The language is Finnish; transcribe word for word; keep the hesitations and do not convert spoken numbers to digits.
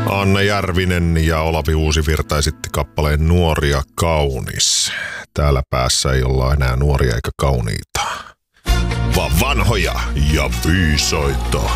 Anna Järvinen ja Olavi Uusivirta esitti kappaleen Nuoria kaunis. Täällä päässä ei olla enää nuoria eikä kauniita, vaan vanhoja ja viisaita.